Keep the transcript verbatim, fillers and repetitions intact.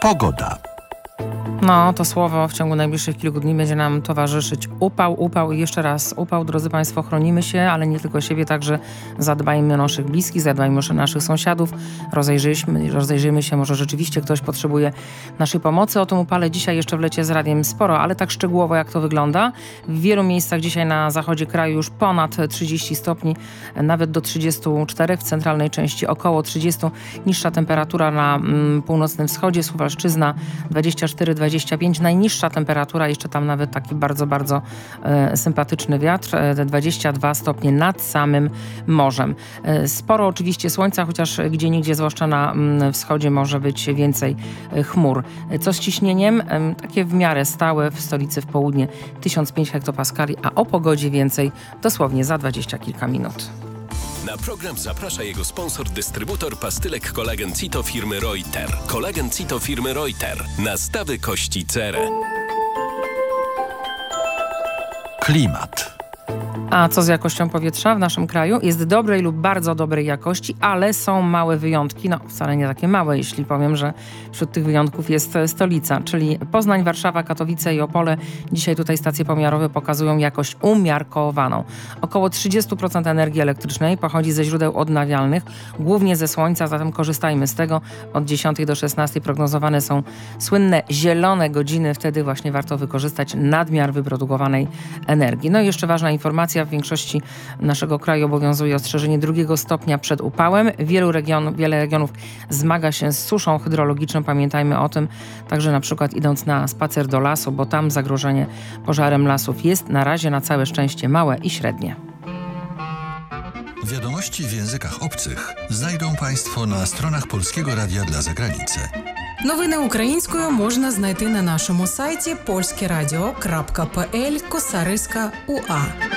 Pogoda. No, to słowo w ciągu najbliższych kilku dni będzie nam towarzyszyć. Upał, upał i jeszcze raz upał. Drodzy Państwo, chronimy się, ale nie tylko siebie, także zadbajmy o naszych bliskich, zadbajmy o naszych sąsiadów. Rozejrzyjmy, rozejrzyjmy się, może rzeczywiście ktoś potrzebuje naszej pomocy. O tym upale dzisiaj jeszcze w Lecie z Radiem sporo, ale tak szczegółowo jak to wygląda. W wielu miejscach dzisiaj na zachodzie kraju już ponad trzydzieści stopni, nawet do trzydziestu czterech, w centralnej części około trzydziestu. Niższa temperatura na mm, północnym wschodzie, Suwalszczyzna dwadzieścia cztery dwadzieścia pięć, najniższa temperatura, jeszcze tam nawet taki bardzo, bardzo e, sympatyczny wiatr, e, dwadzieścia dwa stopnie nad samym morzem. E, sporo oczywiście słońca, chociaż gdzieniegdzie, zwłaszcza na m, wschodzie, może być więcej e, chmur. E, co z ciśnieniem? E, takie w miarę stałe, w stolicy w południe tysiąc pięć hektopaskali, a o pogodzie więcej dosłownie za dwadzieścia kilka minut. Na program zaprasza jego sponsor, dystrybutor pastylek Kolagen Cito firmy Reuter. Kolagen Cito firmy Reuter. Nastawy kości cerę. Klimat. A co z jakością powietrza w naszym kraju? Jest dobrej lub bardzo dobrej jakości, ale są małe wyjątki. No wcale nie takie małe, jeśli powiem, że wśród tych wyjątków jest stolica, czyli Poznań, Warszawa, Katowice i Opole. Dzisiaj tutaj stacje pomiarowe pokazują jakość umiarkowaną. Około trzydzieści procent energii elektrycznej pochodzi ze źródeł odnawialnych, głównie ze słońca, zatem korzystajmy z tego. Od dziesiątej do szesnastej prognozowane są słynne zielone godziny. Wtedy właśnie warto wykorzystać nadmiar wyprodukowanej energii. No i jeszcze ważna informacja. W większości naszego kraju obowiązuje ostrzeżenie drugiego stopnia przed upałem. Wielu region, wiele regionów zmaga się z suszą hydrologiczną. Pamiętajmy o tym, także na przykład idąc na spacer do lasu, bo tam zagrożenie pożarem lasów jest na razie na całe szczęście małe i średnie. Wiadomości w językach obcych znajdą Państwo na stronach Polskiego Radia dla Zagranicy. Новини українською можна знайти на нашому сайті polskieradio.pl косариска ua.